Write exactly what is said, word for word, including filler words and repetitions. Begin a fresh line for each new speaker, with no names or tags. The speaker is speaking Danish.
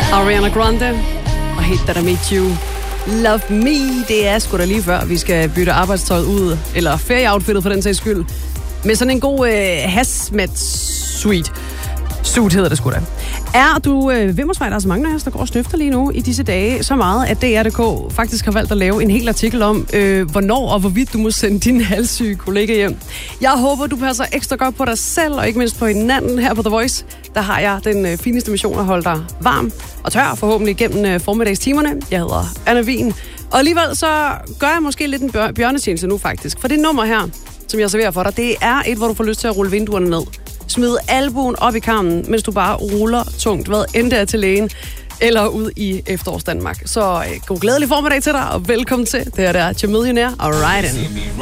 Ariana Grande og Hate That I Made You Love Me. Det er sgu da lige før, vi skal bytte arbejdstøjet ud, eller ferieoutfittet for den sags skyld, med sådan en god øh, hazmat suit. Suit hedder det sgu da. Er du øh, Vimmersvej, der er så mange af os, der går og snøfter lige nu i disse dage, så meget, at D R punktum D K faktisk har valgt at lave en hel artikel om, øh, hvornår og hvorvidt du må sende din halssyge kollega hjem. Jeg håber, du passer ekstra godt på dig selv, og ikke mindst på hinanden her på The Voice. Der har jeg den øh, fineste mission at holde dig varm og tør, forhåbentlig gennem øh, formiddagstimerne. Jeg hedder Anna Wien. Og alligevel så gør jeg måske lidt en bjør- bjørnetjeneste nu faktisk. For det nummer her, som jeg serverer for dig, det er et, hvor du får lyst til at rulle vinduerne ned. Smid albuen op i karmen, mens du bare ruller tungt, hvad end det er til lægen, eller ud i efterårsdanmark. Så øh, god glædelig formiddag til dig, og velkommen til. Det her der er Jamillionaire og Ride In.